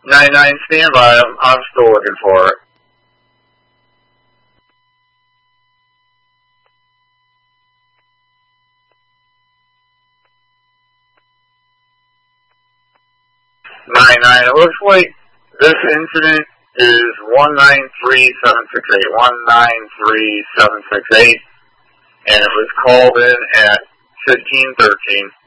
99, stand by. I'm still looking for it. It looks like this incident is 193,768, 193,768, and it was called in at 1513.